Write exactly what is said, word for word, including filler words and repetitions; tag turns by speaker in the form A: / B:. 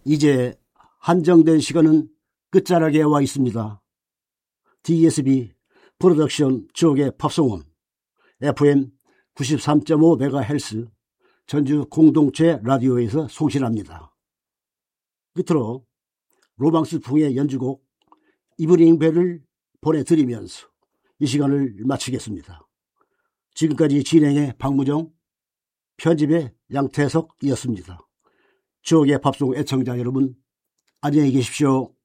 A: 이제 한정된 시간은 끝자락에 와 있습니다. 디에스비 프로덕션 추억의 팝송은 에프엠 구십삼 점 오 메가헤르츠 전주 공동체 라디오에서 송신합니다. 끝으로 로망스풍의 연주곡 이브닝 벨을 보내드리면서 이 시간을 마치겠습니다. 지금까지 진행의 박무정, 편집의 양태석이었습니다. 추억의 팝송 애청자 여러분, 안녕히 계십시오.